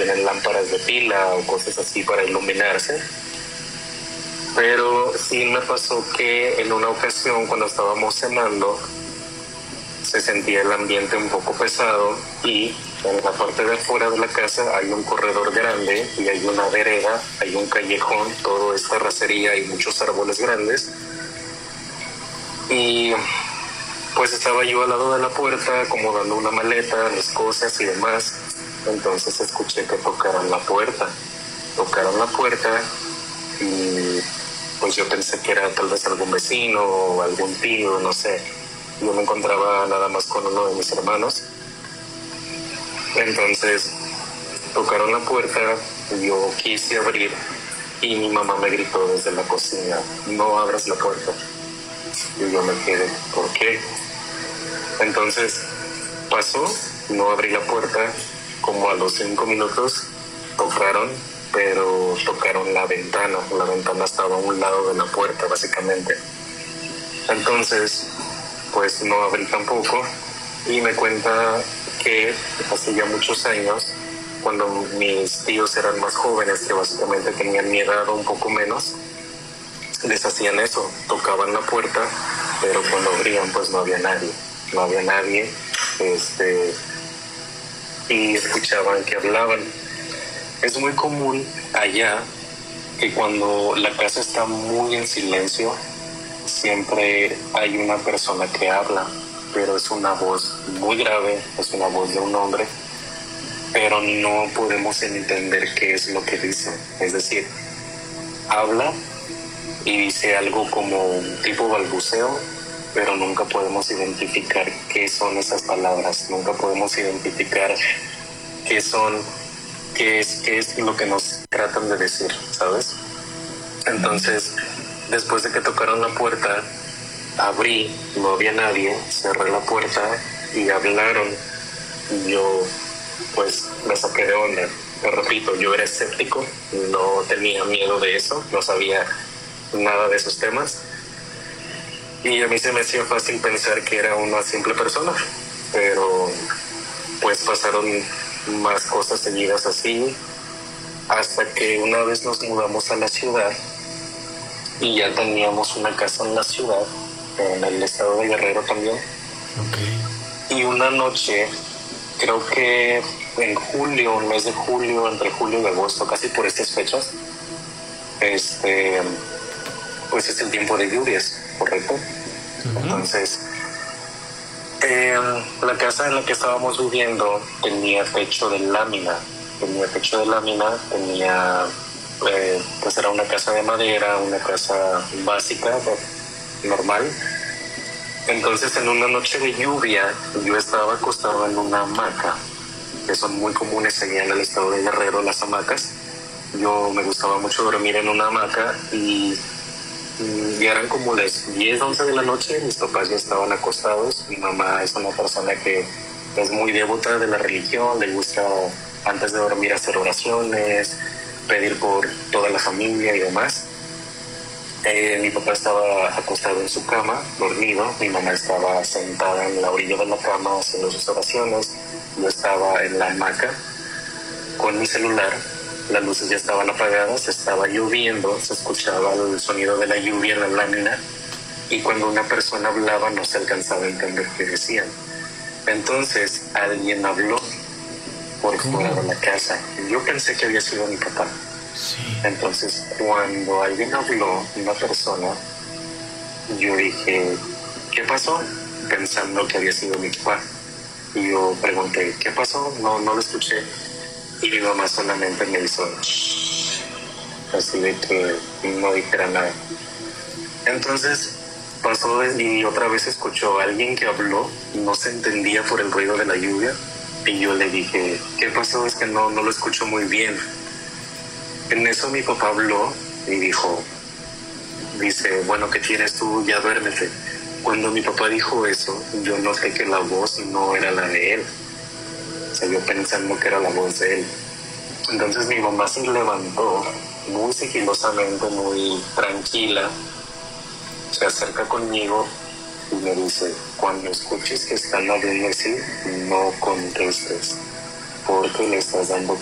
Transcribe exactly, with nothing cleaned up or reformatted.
tienen lámparas de pila o cosas así para iluminarse. Pero sí me pasó que en una ocasión, cuando estábamos cenando, se sentía el ambiente un poco pesado, y en la parte de afuera de la casa hay un corredor grande y hay una vereda, hay un callejón, todo es terracería y muchos árboles grandes. Y pues estaba yo al lado de la puerta acomodando una maleta, mis cosas y demás. Entonces escuché que tocaron la puerta. Tocaron la puerta y pues yo pensé que era tal vez algún vecino o algún tío, no sé. Yo me encontraba nada más con uno de mis hermanos. Entonces tocaron la puerta, yo quise abrir y mi mamá me gritó desde la cocina: no abras la puerta. Y yo me quedé, ¿por qué? Entonces pasó, no abrí la puerta. Como a los cinco minutos tocaron, pero tocaron la ventana. La ventana estaba a un lado de la puerta, básicamente. Entonces, pues no abrí tampoco. Y me cuenta que hace ya muchos años, cuando mis tíos eran más jóvenes, que básicamente tenían mi edad o un poco menos, les hacían eso, tocaban la puerta, pero cuando abrían pues no había nadie, no había nadie, este, y escuchaban que hablaban. Es muy común allá que cuando la casa está muy en silencio, siempre hay una persona que habla, pero es una voz muy grave, es una voz de un hombre, pero no podemos entender qué es lo que dice. Es decir, habla y dice algo como un tipo balbuceo, pero nunca podemos identificar qué son esas palabras, nunca podemos identificar qué son, qué es, qué es lo que nos tratan de decir, ¿sabes? Entonces, después de que tocaron la puerta, abrí, no había nadie, cerré la puerta y hablaron. Yo, pues, me saqué de onda. Te repito, yo era escéptico, no tenía miedo de eso, no sabía nada de esos temas. Y a mí se me hacía fácil pensar que era una simple persona, pero pues pasaron más cosas seguidas así, hasta que una vez nos mudamos a la ciudad y ya teníamos una casa en la ciudad, en el estado de Guerrero también. Okay. Y una noche, creo que en julio, un mes de julio, entre julio y agosto, casi por estas fechas, este, pues es el tiempo de lluvias, ¿correcto? Uh-huh. Entonces, eh, la casa en la que estábamos viviendo tenía techo de lámina, tenía techo de lámina, tenía, eh, pues era una casa de madera, una casa básica, normal. Entonces, en una noche de lluvia, yo estaba acostado en una hamaca, que son muy comunes allá en el estado de Guerrero, las hamacas. Yo me gustaba mucho dormir en una hamaca y, y eran como las diez, once de la noche, mis papás ya estaban acostados. Mi mamá es una persona que es muy devota de la religión, le gusta antes de dormir hacer oraciones, pedir por toda la familia y demás. Eh, mi papá estaba acostado en su cama, dormido. Mi mamá estaba sentada en la orilla de la cama haciendo sus oraciones. Yo estaba en la hamaca con mi celular. Las luces ya estaban apagadas, estaba lloviendo, se escuchaba el sonido de la lluvia en la lámina, y cuando una persona hablaba no se alcanzaba a entender qué decían. Entonces alguien habló por fuera de la casa. Yo pensé que había sido mi papá. Sí. Entonces, cuando alguien habló, una persona, yo dije, ¿qué pasó? Pensando que había sido mi papá. Y yo pregunté, ¿qué pasó? No, no lo escuché. Y mi mamá solamente me hizo así de que no dijera nada. Entonces pasó y otra vez escuchó a alguien que habló, no se entendía por el ruido de la lluvia. Y yo le dije, ¿qué pasó? Es que no, no lo escucho muy bien. En eso mi papá habló y dijo, dice, bueno, ¿qué tienes tú? Ya duérmete. Cuando mi papá dijo eso, yo noté que la voz no era la de él. O sea, yo pensando que era la voz de él. Entonces mi mamá se levantó muy sigilosamente, muy tranquila, se acerca conmigo y me dice, cuando escuches que están hablando así, no contestes, porque le estás dando